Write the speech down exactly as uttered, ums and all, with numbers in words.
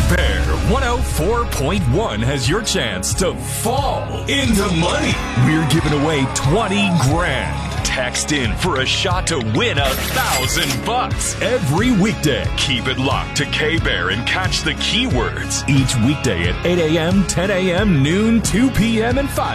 K-Bear one oh four point one has your chance to fall into money. We're giving away twenty grand. Text in for a shot to win a thousand bucks every weekday. Keep it locked to K-Bear and catch the keywords each weekday at eight a.m., ten a.m., noon, two p.m., and five